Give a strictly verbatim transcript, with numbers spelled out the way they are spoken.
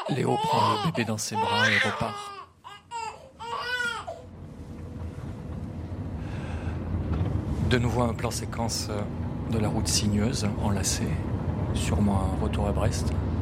Léo prend le bébé dans ses bras et repart. De nouveau un plan séquence de la route sinueuse, enlacée, sûrement un retour à Brest.